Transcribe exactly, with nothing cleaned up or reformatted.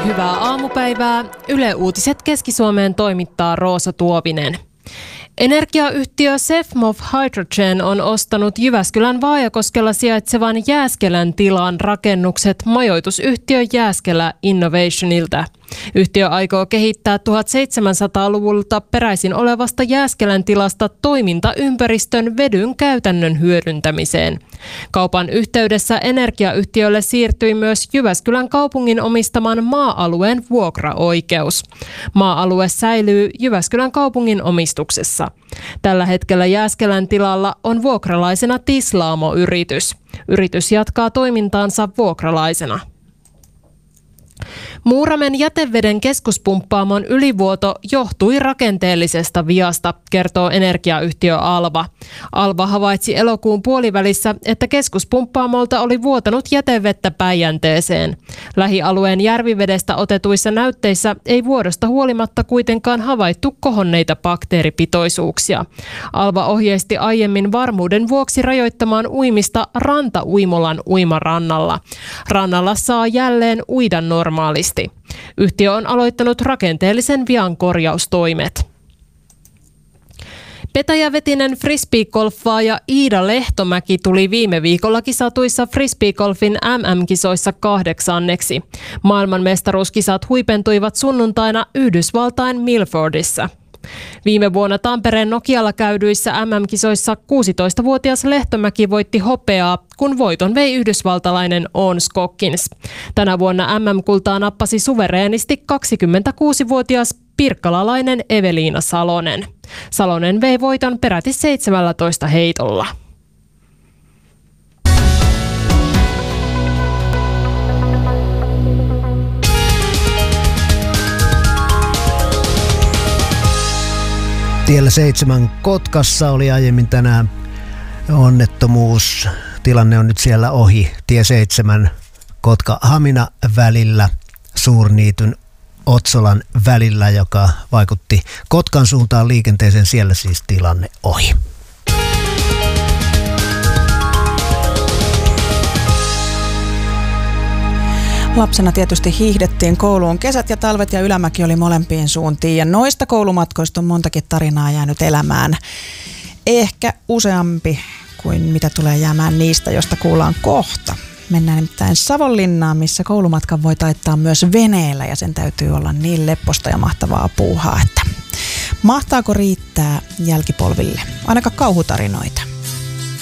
Hyvää aamupäivää. Yle Uutiset Keski-Suomeen toimittaa Roosa Tuovinen. Energiayhtiö Sefmov Hydrogen on ostanut Jyväskylän Vaajakoskella sijaitsevan Jääskelän tilan rakennukset majoitusyhtiö Jääskelä Innovationilta. Yhtiö aikoo kehittää tuhatseitsemänsataaluvulta peräisin olevasta Jääskelän tilasta toimintaympäristön vedyn käytännön hyödyntämiseen. Kaupan yhteydessä energiayhtiölle siirtyi myös Jyväskylän kaupungin omistaman maa-alueen vuokraoikeus. Maa-alue säilyy Jyväskylän kaupungin omistuksessa. Tällä hetkellä Jääskelän tilalla on vuokralaisena Tislaamo-yritys. Yritys jatkaa toimintaansa vuokralaisena. Muuramen jäteveden keskuspumppaamon ylivuoto johtui rakenteellisesta viasta, kertoo energiayhtiö Alva. Alva havaitsi elokuun puolivälissä, että keskuspumppaamolta oli vuotanut jätevettä Päijänteeseen. Lähialueen järvivedestä otetuissa näytteissä ei vuodosta huolimatta kuitenkaan havaittu kohonneita bakteeripitoisuuksia. Alva ohjeisti aiemmin varmuuden vuoksi rajoittamaan uimista Rantauimolan uimarannalla. Rannalla saa jälleen uida normaalisti. Yhtiö on aloittanut rakenteellisen vian korjaustoimet. Petäjävetinen frisbeegolfaaja Iida Lehtomäki tuli viime viikolla kisatuissa frisbeegolfin M M-kisoissa kahdeksanneksi. Maailmanmestaruuskisat huipentuivat sunnuntaina Yhdysvaltain Milfordissa. Viime vuonna Tampereen Nokialla käydyissä M M-kisoissa kuusitoistavuotias Lehtomäki voitti hopeaa, kun voiton vei yhdysvaltalainen Ons Skokkins. Tänä vuonna M M-kultaa nappasi suvereenisti kaksikymmentäkuusivuotias pirkkalalainen Eveliina Salonen. Salonen vei voiton peräti seitsemällätoista heitolla. Tiellä seitsemän Kotkassa oli aiemmin tänään onnettomuus. Tilanne on nyt siellä ohi. Tie seitsemän Kotka-Hamina välillä, Suurniityn Otsolan välillä, joka vaikutti Kotkan suuntaan liikenteeseen. Siellä siis tilanne ohi. Lapsena tietysti hiihdettiin kouluun. Kesät ja talvet ja ylämäki oli molempiin suuntiin ja noista koulumatkoista on montakin tarinaa jäänyt elämään. Ehkä useampi kuin mitä tulee jäämään niistä, josta kuullaan kohta. Mennään nimittäin Savonlinnaan, missä koulumatkan voi taittaa myös veneellä ja sen täytyy olla niin lepposta ja mahtavaa puuhaa, että mahtaako riittää jälkipolville? Ainakaan kauhutarinoita.